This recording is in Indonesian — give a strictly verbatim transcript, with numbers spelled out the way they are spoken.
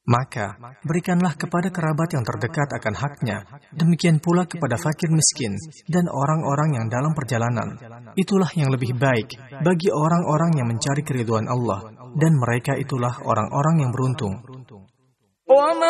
Maka, berikanlah kepada kerabat yang terdekat akan haknya, demikian pula kepada fakir miskin, dan orang-orang yang dalam perjalanan. Itulah yang lebih baik bagi orang-orang yang mencari keridhaan Allah, dan mereka itulah orang-orang yang beruntung.